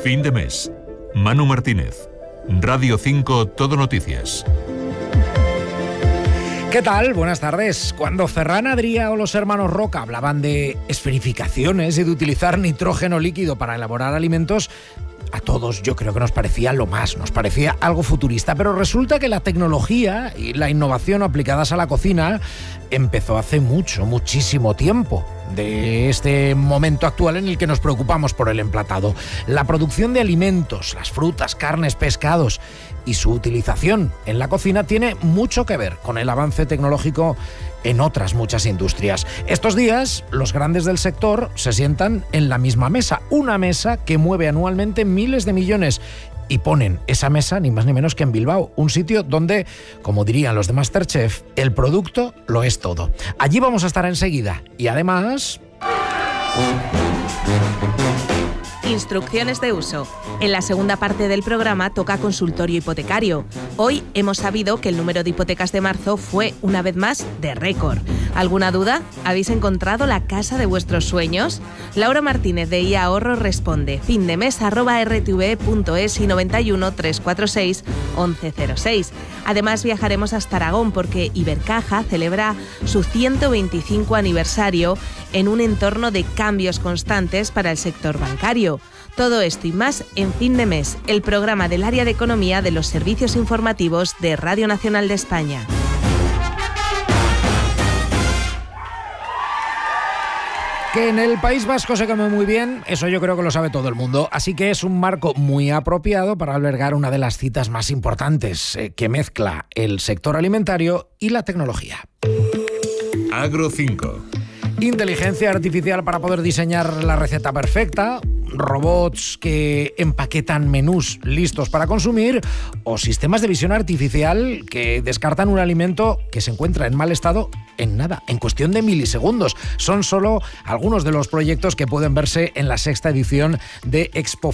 Fin de mes. Manu Martínez. Radio 5 Todo Noticias. ¿Qué tal? Buenas tardes. Cuando Ferran Adrià o los hermanos Roca hablaban de esferificaciones y de utilizar nitrógeno líquido para elaborar alimentos, a todos yo creo que nos parecía lo más, nos parecía algo futurista, pero resulta que la tecnología y la innovación aplicadas a la cocina empezó hace muchísimo tiempo, de este momento actual en el que nos preocupamos por el emplatado. La producción de alimentos, las frutas, carnes, pescados y su utilización en la cocina tiene mucho que ver con el avance tecnológico en otras muchas industrias. Estos días, los grandes del sector se sientan en la misma mesa, una mesa que mueve anualmente miles de millones, y ponen esa mesa ni más ni menos que en Bilbao, un sitio donde, como dirían los de MasterChef, el producto lo es todo. Allí vamos a estar enseguida y además... Instrucciones de uso. En la segunda parte del programa toca consultorio hipotecario. Hoy hemos sabido que el número de hipotecas de marzo fue, una vez más, de récord. ¿Alguna duda? ¿Habéis encontrado la casa de vuestros sueños? Laura Martínez de IA Ahorro responde: findemes@rtve.es y 91 346 1106. Además viajaremos hasta Aragón porque Ibercaja celebra su 125 aniversario en un entorno de cambios constantes para el sector bancario. Todo esto y más en Fin de Mes, el programa del área de economía de los servicios informativos de Radio Nacional de España. Que en el País Vasco se come muy bien, eso yo creo que lo sabe todo el mundo, así que es un marco muy apropiado para albergar una de las citas más importantes que mezcla el sector alimentario y la tecnología. Agro 5. Inteligencia artificial para poder diseñar la receta perfecta, robots que empaquetan menús listos para consumir o sistemas de visión artificial que descartan un alimento que se encuentra en mal estado en nada, en cuestión de milisegundos. Son solo algunos de los proyectos que pueden verse en la 6ª edición de Expo